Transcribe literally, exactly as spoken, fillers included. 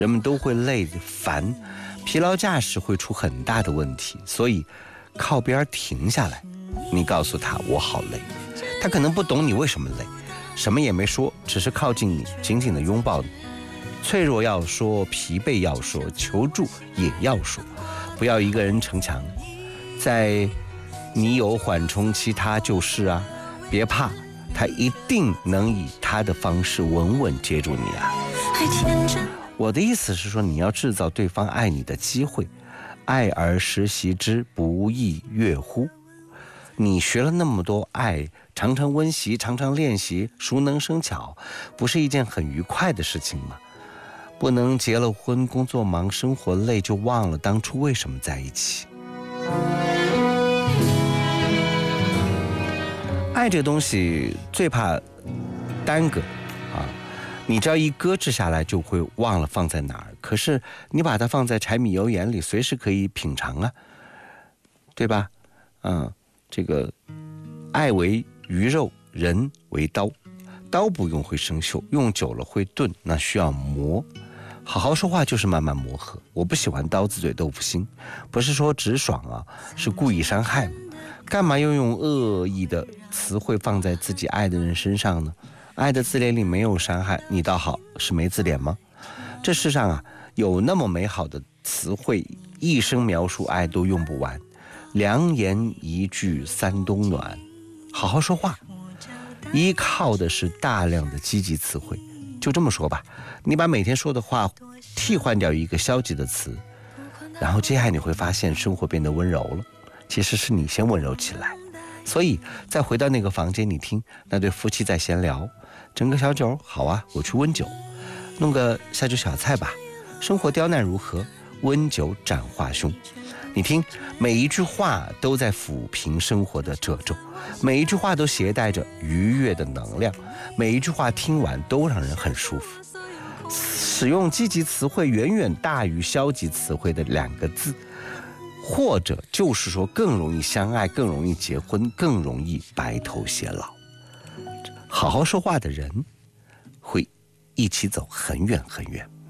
人们都会累烦，疲劳驾驶会出很大的问题，所以靠边停下来，你告诉他我好累，他可能不懂你为什么累，什么也没说，只是靠近你，紧紧地拥抱你。脆弱要说，疲惫要说，求助也要说，不要一个人逞强。在你有缓冲期，他就是啊，别怕，他一定能以他的方式稳稳接住你啊。我的意思是说，你要制造对方爱你的机会，爱而时习之，不亦乐乎？你学了那么多爱，常常温习，常常练习，熟能生巧，不是一件很愉快的事情吗？不能结了婚，工作忙，生活累，就忘了当初为什么在一起。爱这个东西最怕耽搁啊！你只要一搁置下来，就会忘了放在哪儿。可是你把它放在柴米油盐里，随时可以品尝啊，对吧？嗯，这个爱为鱼肉，人为刀，刀不用会生锈，用久了会钝，那需要磨。好好说话就是慢慢磨合。我不喜欢刀子嘴豆腐心，不是说直爽啊，是故意伤害。干嘛要用恶意的词汇放在自己爱的人身上呢？爱的字典里没有伤害，你倒好，是没字典吗？这世上啊，有那么美好的词汇，一生描述爱都用不完。良言一句三冬暖，好好说话，依靠的是大量的积极词汇。就这么说吧，你把每天说的话替换掉一个消极的词，然后接下来你会发现生活变得温柔了。其实是你先温柔起来。所以再回到那个房间，你听那对夫妻在闲聊，整个小酒，好啊，我去温酒，弄个下酒小菜吧。生活刁难如何？温酒斩华凶。你听，每一句话都在抚平生活的褶皱，每一句话都携带着愉悦的能量，每一句话听完都让人很舒服。使用积极词汇远远大于消极词汇的两个字，或者就是说更容易相爱，更容易结婚，更容易白头偕老。好好说话的人会一起走很远很远。